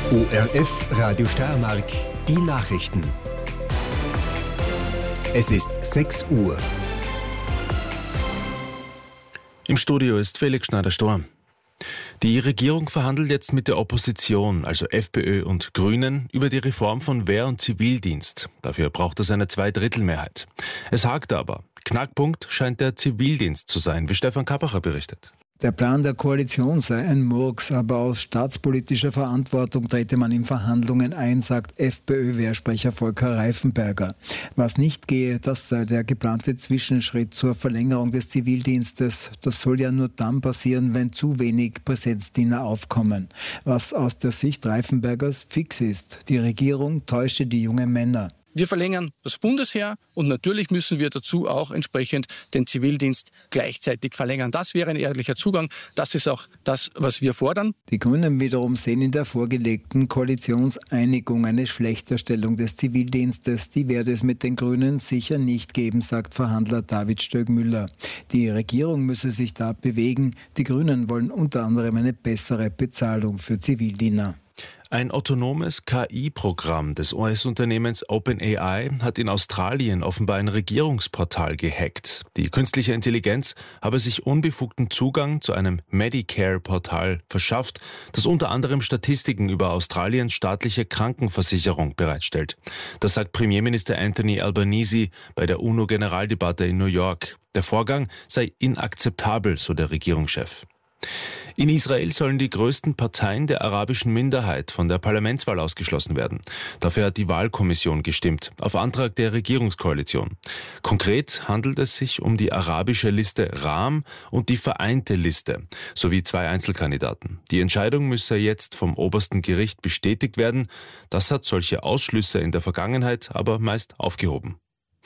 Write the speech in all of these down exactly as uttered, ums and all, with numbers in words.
O R F Radio Steiermark, die Nachrichten. Es ist sechs Uhr. Im Studio ist Felix Schneider-Storm. Die Regierung verhandelt jetzt mit der Opposition, also FPÖ und Grünen, über die Reform von Wehr- und Zivildienst. Dafür braucht es eine Zweidrittelmehrheit. Es hakt aber. Knackpunkt scheint der Zivildienst zu sein, wie Stefan Kappacher berichtet. Der Plan der Koalition sei ein Murks, aber aus staatspolitischer Verantwortung trete man in Verhandlungen ein, sagt FPÖ-Wehrsprecher Volker Reifenberger. Was nicht gehe, das sei der geplante Zwischenschritt zur Verlängerung des Zivildienstes. Das soll ja nur dann passieren, wenn zu wenig Präsenzdiener aufkommen. Was aus der Sicht Reifenbergers fix ist: Die Regierung täusche die jungen Männer. Wir verlängern das Bundesheer und natürlich müssen wir dazu auch entsprechend den Zivildienst gleichzeitig verlängern. Das wäre ein ehrlicher Zugang. Das ist auch das, was wir fordern. Die Grünen wiederum sehen in der vorgelegten Koalitionseinigung eine Schlechterstellung des Zivildienstes. Die werde es mit den Grünen sicher nicht geben, sagt Verhandler David Stöckmüller. Die Regierung müsse sich da bewegen. Die Grünen wollen unter anderem eine bessere Bezahlung für Zivildiener. Ein autonomes K I-Programm des U S-Unternehmens OpenAI hat in Australien offenbar ein Regierungsportal gehackt. Die künstliche Intelligenz habe sich unbefugten Zugang zu einem Medicare-Portal verschafft, das unter anderem Statistiken über Australiens staatliche Krankenversicherung bereitstellt. Das sagt Premierminister Anthony Albanese bei der UNO-Generaldebatte in New York. Der Vorgang sei inakzeptabel, so der Regierungschef. In Israel sollen die größten Parteien der arabischen Minderheit von der Parlamentswahl ausgeschlossen werden. Dafür hat die Wahlkommission gestimmt, auf Antrag der Regierungskoalition. Konkret handelt es sich um die arabische Liste Ram und die Vereinte Liste sowie zwei Einzelkandidaten. Die Entscheidung müsse jetzt vom obersten Gericht bestätigt werden. Das hat solche Ausschlüsse in der Vergangenheit aber meist aufgehoben.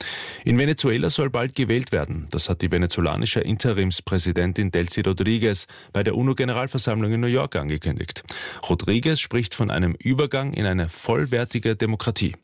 In Venezuela soll bald gewählt werden. Das hat die venezolanische Interimspräsidentin Delcy Rodríguez bei der UNO-Generalversammlung in New York angekündigt. Rodríguez spricht von einem Übergang in eine vollwertige Demokratie.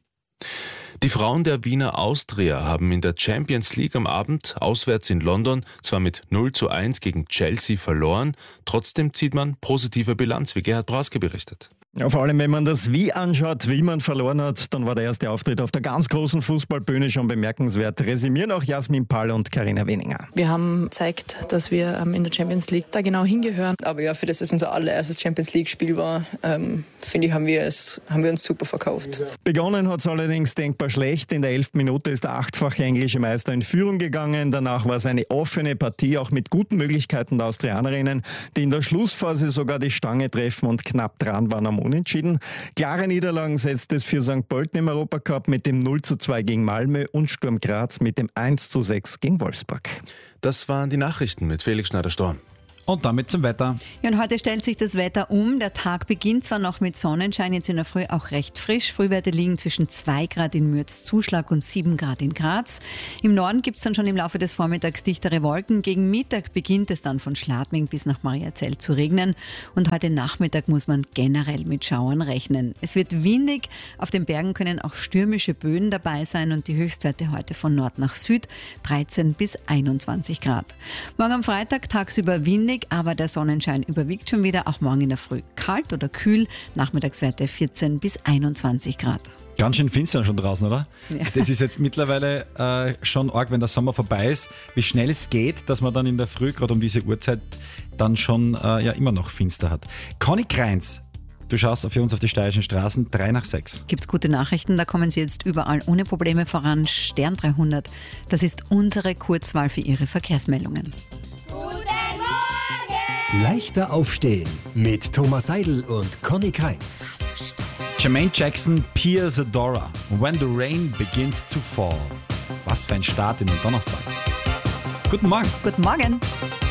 Die Frauen der Wiener Austria haben in der Champions League am Abend auswärts in London zwar mit null zu eins gegen Chelsea verloren, trotzdem zieht man positive Bilanz, wie Gerhard Braske berichtet. Ja, vor allem, wenn man das Wie anschaut, wie man verloren hat, dann war der erste Auftritt auf der ganz großen Fußballbühne schon bemerkenswert. Resümieren auch Jasmin Pall und Carina Weninger. Wir haben gezeigt, dass wir ähm, in der Champions League da genau hingehören. Aber ja, für das es unser allererstes Champions League-Spiel war, ähm, finde ich, haben wir, es, haben wir uns super verkauft. Begonnen hat es allerdings denkbar schlecht. In der elften Minute ist der achtfache englische Meister in Führung gegangen. Danach war es eine offene Partie, auch mit guten Möglichkeiten der Austrianerinnen, die in der Schlussphase sogar die Stange treffen und knapp dran waren am Unentschieden. Klare Niederlagen setzt es für Sankt Pölten im Europacup mit dem null zu zwei gegen Malmö und Sturm Graz mit dem eins zu sechs gegen Wolfsburg. Das waren die Nachrichten mit Felix Schneider-Storm. Und damit zum Wetter. Ja, und heute stellt sich das Wetter um. Der Tag beginnt zwar noch mit Sonnenschein, jetzt in der Früh auch recht frisch. Frühwerte liegen zwischen zwei Grad in Mürz, Zuschlag und sieben Grad in Graz. Im Norden gibt es dann schon im Laufe des Vormittags dichtere Wolken. Gegen Mittag beginnt es dann von Schladming bis nach Mariazell zu regnen. Und heute Nachmittag muss man generell mit Schauern rechnen. Es wird windig. Auf den Bergen können auch stürmische Böen dabei sein. Und die Höchstwerte heute von Nord nach Süd dreizehn bis einundzwanzig Grad. Morgen am Freitag tagsüber windig, aber der Sonnenschein überwiegt schon wieder, auch morgen in der Früh kalt oder kühl, Nachmittagswerte vierzehn bis einundzwanzig Grad. Ganz schön finster schon draußen, oder? Ja. Das ist jetzt mittlerweile äh, schon arg, wenn der Sommer vorbei ist, wie schnell es geht, dass man dann in der Früh, gerade um diese Uhrzeit, dann schon äh, ja immer noch finster hat. Conny Kreins, du schaust für uns auf die steirischen Straßen, drei nach sechs. Gibt's gute Nachrichten, da kommen Sie jetzt überall ohne Probleme voran. Stern dreihundert, das ist unsere Kurzwahl für Ihre Verkehrsmeldungen. Leichter aufstehen mit Thomas Seidel und Conny Kreitz. Jermaine Jackson, Pia Zadora, When the Rain Begins to Fall. Was für ein Start in den Donnerstag. Guten Morgen. Guten Morgen.